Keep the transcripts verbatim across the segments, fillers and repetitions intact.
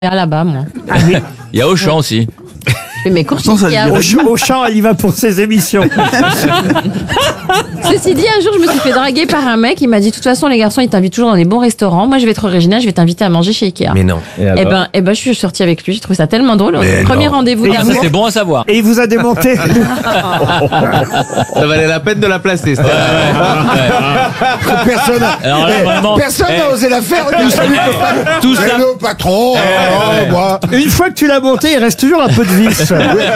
là-bas, moi. Ah oui. Il y a Auchan aussi. Je fais mes courses Non, ça, Ikea. au, ch- au champ, elle y va pour ses émissions. Ceci dit, un jour, je me suis fait draguer par un mec. Il m'a dit, de toute façon, les garçons, ils t'invitent toujours dans des bons restaurants. Moi, je vais être original, je vais t'inviter à manger chez Ikea. Mais non. Eh ben, eh ben, je suis sortie avec lui. J'ai trouvé ça tellement drôle. Mais Premier non. rendez-vous Et Ah, d'amour. ça, c'est bon à savoir. Et il vous a démonté. Ça valait la peine de la placer. c'était- Personne Alors là, vraiment, personne eh, n'a osé la faire. Nous salut copain. tout ça- Hello patron. Oh, moi. Une fois que tu l'as monté, il reste toujours un peu de vis.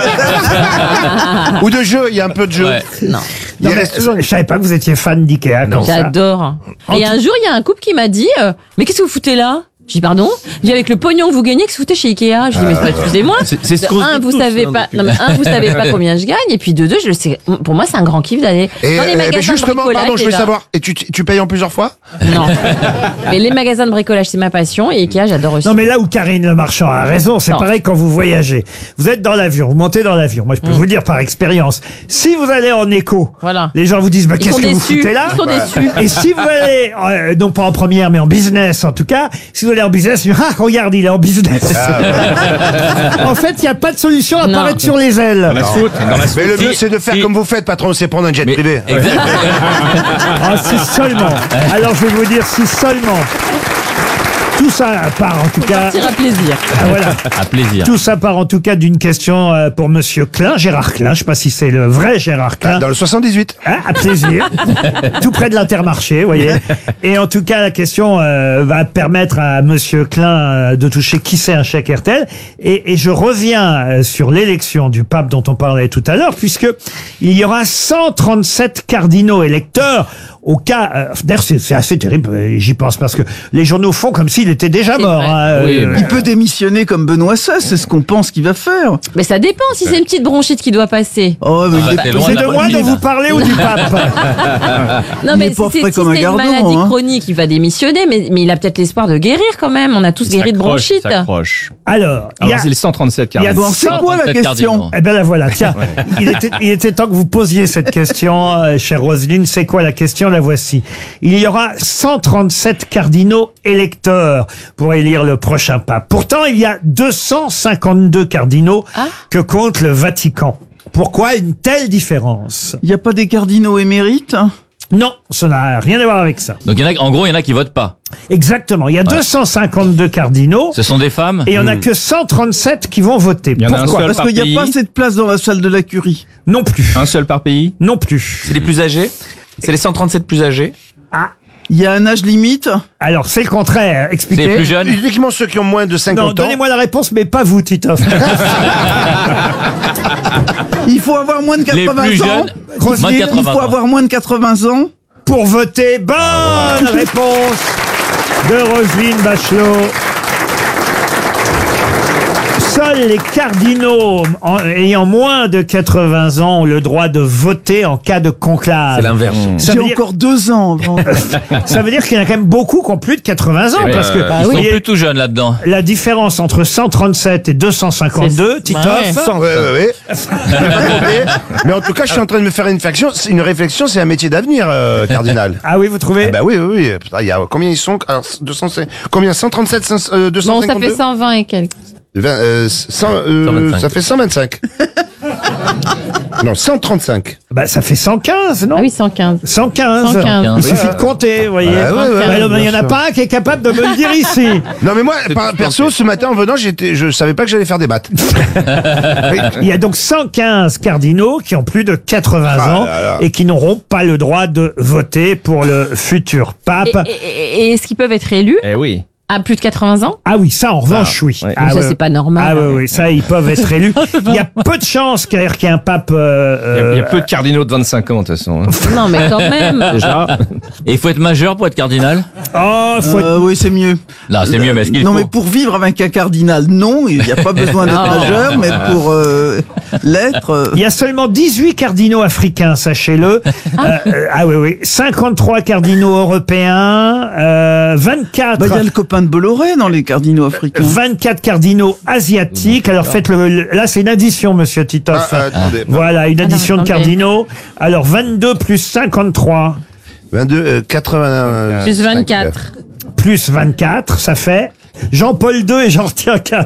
Ou de jeu, il y a un peu de jeu. Ouais. Non. Il Non, mais reste toujours. je savais pas que vous étiez fan d'Ikea. comme ça. J'adore. Et un jour, il y a un couple qui m'a dit, euh, mais qu'est-ce que vous foutez là? Je dis pardon. Je dis avec le pognon que vous gagnez, que vous foutez chez Ikea. Je dis mais excusez-moi. C'est- c'est ce De qu'on un, dit vous tous, savez hein, pas. depuis- Non mais un, vous savez pas combien je gagne. Et puis de deux, je le sais. Pour moi, c'est un grand kiff d'aller Et dans les euh, magasins mais justement, de bricolage. pardon, je veux déjà. savoir. Et tu, tu payes en plusieurs fois? Non. Mais les magasins de bricolage, c'est ma passion. Et Ikea, j'adore aussi. Non, mais là où Karine Le Marchand a raison, c'est Non. pareil quand vous voyagez. Vous êtes dans l'avion, vous montez dans l'avion. Moi, je peux vous dire par expérience, si vous allez en éco, Voilà. les gens vous disent, bah, Ils qu'est-ce sont que vous déçus. foutez là? Ils sont déçus. Et si vous allez, euh, non pas en première, mais en business en tout cas, si vous allez en business, ah, regarde, il est en business. En fait, il n'y a pas de solution à Non. paraître sur les ailes. Dans la soute, dans la soute. Mais le mieux, Si- c'est de faire si- comme vous faites, patron, c'est prendre un jet Mais- privé. Exact. Ah, si seulement. Alors, je vais vous dire, si seulement. Tout ça part en tout cas. Ça plaisir. Ah, voilà. À plaisir. Tout ça part en tout cas d'une question euh, pour Monsieur Klein, Gérard Klein. Je sais pas si c'est le vrai Gérard Klein. Dans le soixante-dix-huit. Hein, à plaisir. Tout près de l'Intermarché, vous voyez. Et en tout cas, la question euh, va permettre à Monsieur Klein euh, de toucher qui c'est un chèque R T L. Et, et je reviens euh, sur l'élection du pape dont on parlait tout à l'heure, puisque il y aura cent trente-sept cardinaux électeurs au cas... Euh, D'ailleurs, c'est c'est assez terrible, euh, j'y pense, parce que les journaux font comme s'il était déjà C'est mort. vrai. hein, Oui, euh, mais- Il peut démissionner comme Benoît seize, c'est ce qu'on pense qu'il va faire. Mais ça dépend si c'est une petite bronchite qui doit passer. Oh, mais Ah, il est- t'es loin C'est de la de moi bonne dont ligne. vous parlez ou du pape? Non, Il mais est si pas c'est frais si comme un c'est une gardon, maladie hein. chronique, il va démissionner, mais, mais il a peut-être l'espoir de guérir quand même. On a tous guéri de S'accroche, bronchite. s'accroche. Alors, il y Alors, a... c'est les cent trente-sept il y a cardinaux. Bon, c'est cent- quoi la trente-sept question cardinaux. Eh ben la voilà, tiens. Il était, il était temps que vous posiez cette question, euh, chère Roselyne. C'est quoi la question? La voici. Il y aura cent trente-sept cardinaux électeurs pour élire le prochain pape. Pourtant, il y a deux cent cinquante-deux cardinaux Ah. que compte le Vatican. Pourquoi une telle différence? Il n'y a pas des cardinaux émérites hein? Non, ça n'a rien à voir avec ça. Donc, il y en a, en gros, il y en a qui votent pas. Exactement. Il y a deux cent cinquante-deux cardinaux Ce sont des femmes. et il n'y en a que cent trente-sept qui vont voter. Il y en a un Pourquoi? seul Parce par qu'il n'y pays. a pas assez de place dans la salle de la curie. Non plus. Un seul par pays. Non plus. C'est les plus âgés. C'est les cent trente-sept plus âgés. Ah. Il y a un âge limite. Alors, c'est le contraire. C'est Expliquez. les plus jeunes. Uniquement ceux qui ont moins de Non, cinquante ans. donnez-moi la réponse, mais pas vous, Titoff. Il faut avoir moins de Les quatre-vingts plus ans. jeunes. Roselyne, moins de Il quatre-vingts faut ans. avoir moins de quatre-vingts ans. Pour voter, bonne réponse de Roselyne Bachelot. Seuls les cardinaux en- ayant moins de quatre-vingts ans ont le droit de voter en cas de conclave. C'est l'inverse. Ça J'ai veut, dire, encore deux ans avant. ça veut dire qu'il y en a quand même beaucoup qui ont plus de quatre-vingts ans. Eh parce que ben, vous ils sont voyez, plus tout jeunes là-dedans. la différence entre cent trente-sept et deux cent cinquante-deux, C'est- Titoff. Ouais. Ouais, ouais, ouais. Mais en tout cas, je suis en train de me faire une réflexion. C'est une réflexion, c'est un métier d'avenir, euh, cardinal. Ah oui, vous trouvez? Ah bah oui, oui, oui. Putain, il y a combien ils sont? Alors, deux cents, c'est- combien? cent trente-sept, cent, euh, Bon, ça fait deux cent cinquante-deux? cent vingt et quelques. vingt, euh, cent, euh, cent vingt-cinq. ça fait cent vingt-cinq. Non, cent trente-cinq. Bah, ça fait cent quinze, non? Ah oui, cent quinze. cent quinze. cent quinze. Il suffit de compter, vous voyez. Ah ouais, ouais, Alors, ouais, il n'y en a bien sûr. pas un qui est capable de me le dire ici. Non, mais moi, par- perso, ce matin, en venant, j'étais, je savais pas que j'allais faire des maths. Il y a donc cent quinze cardinaux qui ont plus de quatre-vingts Ah ans là là. et qui n'auront pas le droit de voter pour le futur pape. Et, et- et- et est-ce qu'ils peuvent être élus Eh oui. à plus de quatre-vingts ans? Ah oui, ça en revanche, oui. ouais. Ah, Ça, ouais. c'est pas normal. Ah oui, oui, ça, ils peuvent être élus. Il y a peu de chances qu'il y ait qu'il y ait un pape... euh, Il y a- il y, a euh, peu de cardinaux de vingt-cinq ans, de toute façon. Non, mais quand même. Déjà. Et il faut être majeur pour être cardinal. Oh, faut être- Euh, oui, c'est mieux. Là, c'est mieux, mais est-ce qu'il Non, faut mais pour vivre avec un cardinal, non, il n'y a pas besoin d'être Non. majeur, mais pour euh, l'être. euh, Il y a seulement dix-huit cardinaux africains, sachez-le. Euh, euh, ah oui, oui. cinquante-trois cardinaux européens, euh, vingt-quatre... bah, il y a le copain de Bolloré dans les cardinaux africains. vingt-quatre cardinaux asiatiques. Alors faites le, le- là c'est une addition, monsieur Titoff. Ah, ah, attendez. Voilà, une addition de attendez. cardinaux. Alors vingt-deux plus cinquante-trois vingt-deux, euh, quatre-vingts. Plus vingt-quatre. plus vingt-quatre, ça fait Jean-Paul deux et j'en retiens qu'un.